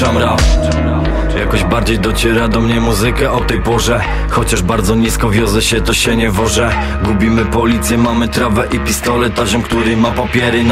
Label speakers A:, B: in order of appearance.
A: włączam rap. Jakoś bardziej dociera do mnie muzyka o tej porze. Chociaż bardzo nisko wiozę się, to się nie wożę. Gubimy policję, mamy trawę i pistolet. A ziom, który ma papiery